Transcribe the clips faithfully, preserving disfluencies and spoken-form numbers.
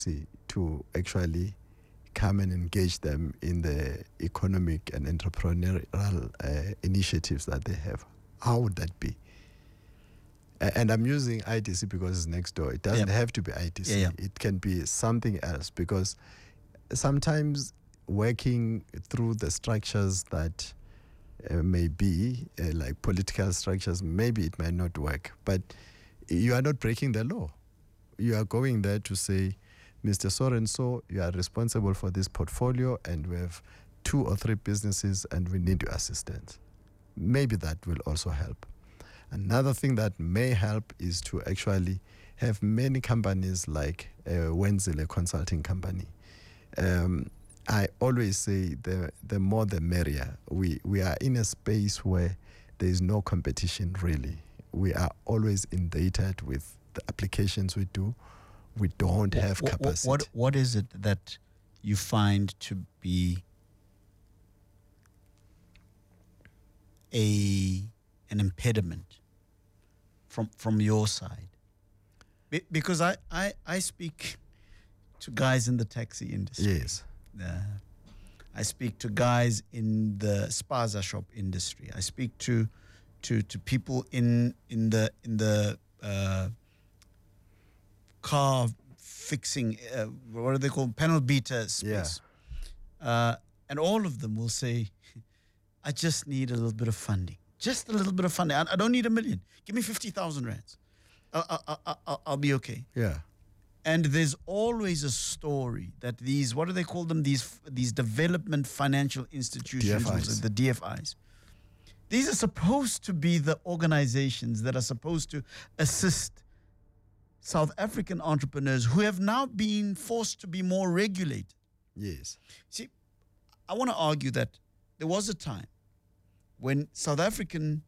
to actually come and engage them in the economic and entrepreneurial uh, initiatives that they have? How would that be? A- And I'm using I T C because it's next door. It doesn't Yeah. have to be I T C. Yeah, yeah. It can be something else, because sometimes working through the structures that uh, may be uh, like political structures, maybe it might not work, but you are not breaking the law. You are going there to say, Mister So and so, you are responsible for this portfolio, and we have two or three businesses, and we need your assistance. Maybe that will also help. Another thing that may help is to actually have many companies like uh, Wenzile Consulting Company. Um, I always say the the more the merrier. We we are in a space where there is no competition really. We are always inundated with the applications we do. We don't have What- what- capacity. What, what is it that you find to be a an impediment from from your side? Be- because I, I, I speak to guys in the taxi industry. Yes. Uh, I speak to guys in the spaza shop industry. I speak to to to people in in the in the uh, car fixing. Uh, what are they called? Panel beater space. Uh, and all of them will say, "I just need a little bit of funding. Just a little bit of funding. I, I don't need a million. Give me fifty thousand rands. I'll, I'll, I'll, I'll, I'll be okay." Yeah. And there's always a story that these, what do they call them? These these development financial institutions, D F Is. the D F Is. These are supposed to be the organizations that are supposed to assist South African entrepreneurs who have now been forced to be more regulated. Yes. See, I want to argue that there was a time when South African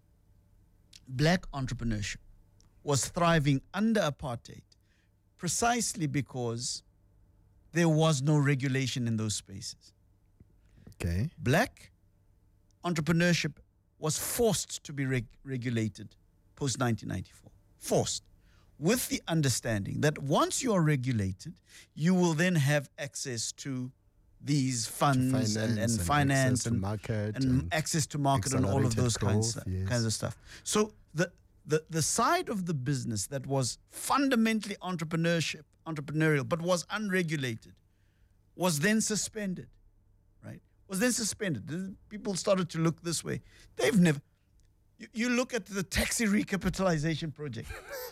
black entrepreneurship was thriving under apartheid, precisely because there was no regulation in those spaces. Okay. Black entrepreneurship was forced to be reg- regulated post nineteen ninety-four. Forced. With the understanding that once you are regulated, you will then have access to these funds and, and, and finance access to and, market and, and access to market and all of accelerated those kinds, growth, yes. kinds of stuff. So the, the the side of the business that was fundamentally entrepreneurship, entrepreneurial, but was unregulated, was then suspended, right? Was then suspended. The people started to look this way. They've never. You, you look at the taxi recapitalization project.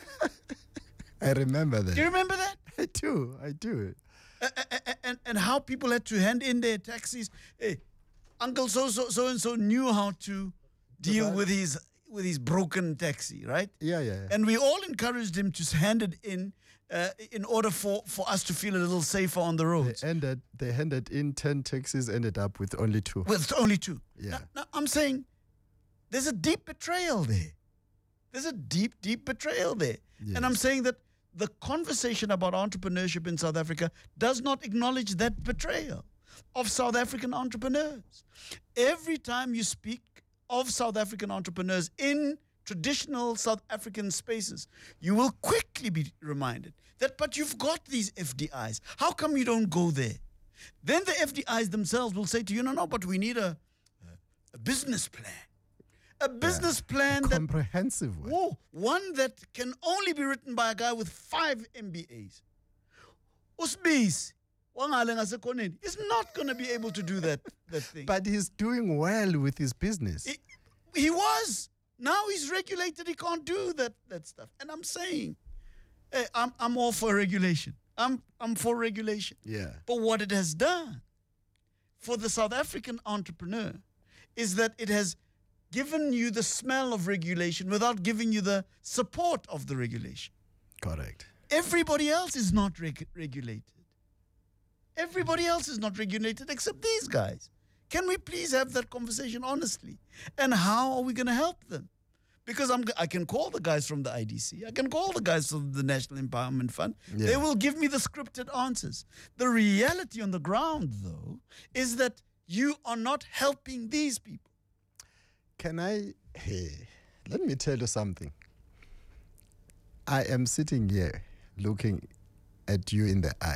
I remember that. Do you remember that? I do. I do. and, and, and how people had to hand in their taxis. Hey, Uncle so so so and so knew how to deal Right. with his with his broken taxi, right? Yeah, yeah. yeah. And we all encouraged him to hand it in, uh, in order for, for us to feel a little safer on the roads. They ended. They handed in ten taxis, ended up with only two. With only two. Yeah. Now, now I'm saying there's a deep betrayal there. There's a deep, deep betrayal there. And I'm Yes. saying that the conversation about entrepreneurship in South Africa does not acknowledge that betrayal of South African entrepreneurs. Every time you speak of South African entrepreneurs in traditional South African spaces, you will quickly be reminded that, but you've got these F D Is. How come you don't go there? Then the F D Is themselves will say to you, no, no, but we need a, a business plan. A business plan that Comprehensive one. Whoa, one that can only be written by a guy with five M B As. Usbisi, wangale ngasekhoneni, is not going to be able to do that, that thing. But he's doing well with his business. he, he was. Now he's regulated. He can't do that, that stuff. And I'm saying, hey, I'm, I'm all for regulation. I'm, I'm for regulation. yeah. But what it has done for the South African entrepreneur is that it has given you the smell of regulation without giving you the support of the regulation. Correct. Everybody else is not reg- regulated. Everybody else is not regulated except these guys. Can we please have that conversation honestly? And how are we going to help them? Because I'm, I can call the guys from the I D C. I can call the guys from the National Empowerment Fund. Yeah. They will give me the scripted answers. The reality on the ground, though, is that you are not helping these people. Can I? Hey, let me tell you something. I am sitting here looking at you in the eye.